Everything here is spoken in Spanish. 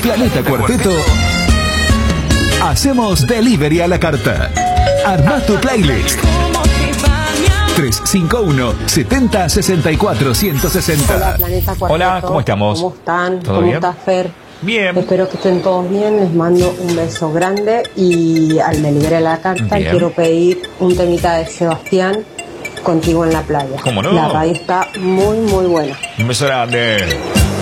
Planeta Cuarteto, hacemos delivery a la carta. Armá tu playlist. 351 70 64 160. Hola, Planeta Cuarteto. Hola, ¿cómo estamos? ¿Cómo están? ¿Todo ¿Cómo bien? estás, Fer? Bien. Espero que estén todos bien. Les mando un beso grande. Y al delivery a la carta Bien. quiero pedir un temita de Sebastián, Contigo en la playa. ¿Cómo no? La radio está muy, muy buena. Un beso grande.